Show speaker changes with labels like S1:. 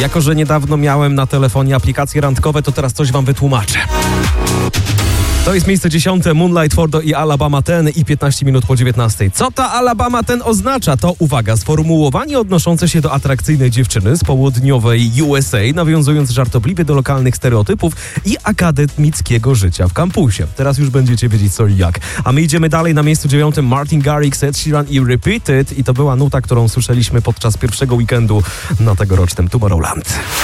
S1: Jako że niedawno miałem na telefonie aplikacje randkowe, to teraz coś wam wytłumaczę. To jest miejsce 10. Moonlight Fordo i Alabama Ten i 15 minut po 19. Co ta Alabama Ten oznacza? To, uwaga, sformułowanie odnoszące się do atrakcyjnej dziewczyny z południowej USA, nawiązując żartobliwie do lokalnych stereotypów i akademickiego życia w kampusie. Teraz już będziecie wiedzieć co i jak. A my idziemy dalej. Na miejscu 9. Martin Garrix, Ed Sheeran i Repeated. I to była nuta, którą słyszeliśmy podczas pierwszego weekendu na tegorocznym Tomorrowland.